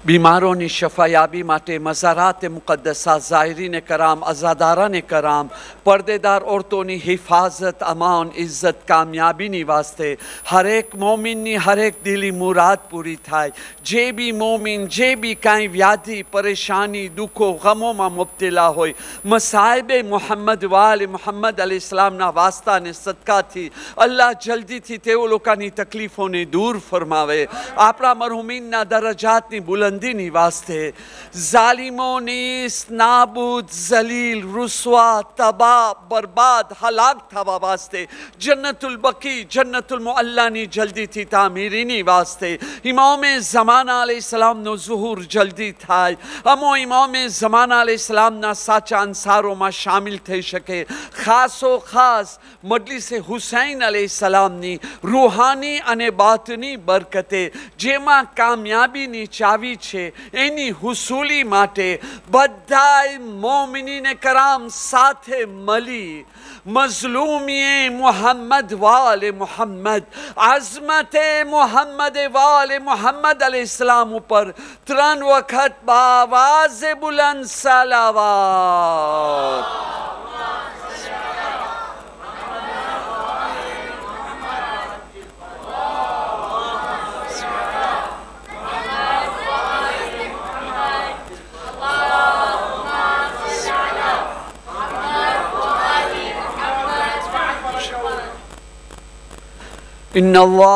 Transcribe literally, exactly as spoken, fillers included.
बीमारों ने शफायाबी माटे मज़ारात मुक़द्दसा ज़ाहिरीन कराम अज़ादारान कराम पर्देदार औरतों ने हिफाजत अमान इज्जत कामयाबी नी वास्ते हर एक मोमिन नी हर एक दिली मुराद पूरी थाय। जे भी मोमिन जे भी काई व्याधि परेशानी दुखो गमों में मुब्तला होय मसाइबे मोहम्मद वाले मोहम्मद अलैहिस्सलाम ना वास्ता ने सदका थी अल्लाह जल्दी थी तेओ लोकानी तकलीफों ने दूर फरमावे। आपरा मरहुमीन ना दरजात नी बुलंदी नी वास्ते जालिमों ने नाबूद जलील रुसवा तबाह बर्बाद हलाक थावा वास्ते जन्नतुल बकी जन्नतुल मुअल्ला नी जल्दी थी तामीरी नी वास्ते इमाम ज़माना अलैहिस्सलाम नो ज़ुहूर जल्दी थाय अमो इमाम ज़माना अलैहिस्सलाम ना साचा अंसारों में शामिल थे शके। खासो खास मजलिस हुसैन अलैहिस्सलाम नी रूहानी अने बातनी बरकते जेमा कामयाबी नी चावी छे एनी हुसूली माटे बधाई मोमिनीने कराम साथे मली मजलूमिये मोहम्मद वाले मोहम्मद अज़मते मोहम्मद वाले मोहम्मद अलैहिस्सलाम ऊपर त्रन वक्त बावाज़ बुलंद सलावत। इन्नल्लाह